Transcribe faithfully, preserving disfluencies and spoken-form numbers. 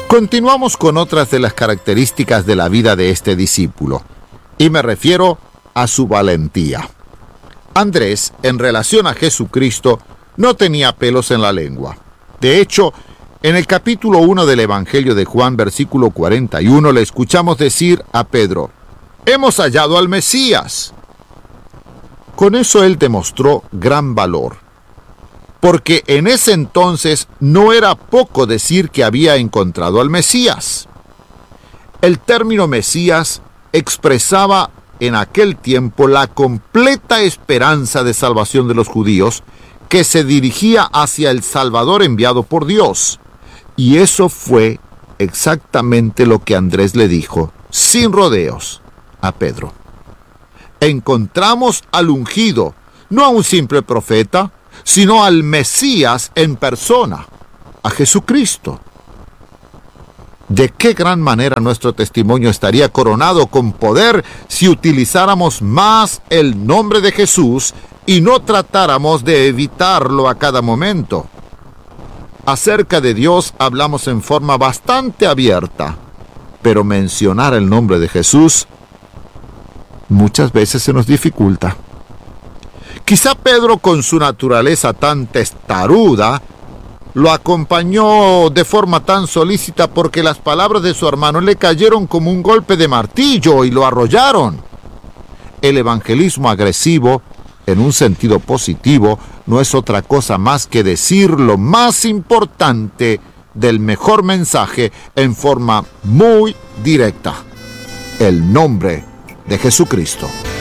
Continuamos con otras de las características de la vida de este discípulo, y me refiero a su valentía. Andrés, en relación a Jesucristo, no tenía pelos en la lengua. De hecho, en el capítulo uno del Evangelio de Juan, versículo cuarenta y uno, le escuchamos decir a Pedro: «Hemos hallado al Mesías». Con eso él demostró gran valor, porque en ese entonces no era poco decir que había encontrado al Mesías. El término Mesías expresaba en aquel tiempo la completa esperanza de salvación de los judíos, que se dirigía hacia el Salvador enviado por Dios. Y eso fue exactamente lo que Andrés le dijo, sin rodeos, a Pedro. Encontramos al ungido, no a un simple profeta, sino al Mesías en persona, a Jesucristo. ¿De qué gran manera nuestro testimonio estaría coronado con poder si utilizáramos más el nombre de Jesús y no tratáramos de evitarlo a cada momento? Acerca de Dios hablamos en forma bastante abierta, pero mencionar el nombre de Jesús muchas veces se nos dificulta. Quizá Pedro, con su naturaleza tan testaruda, lo acompañó de forma tan solícita porque las palabras de su hermano le cayeron como un golpe de martillo y lo arrollaron. El evangelismo agresivo, en un sentido positivo, no es otra cosa más que decir lo más importante del mejor mensaje en forma muy directa: el nombre de Jesucristo.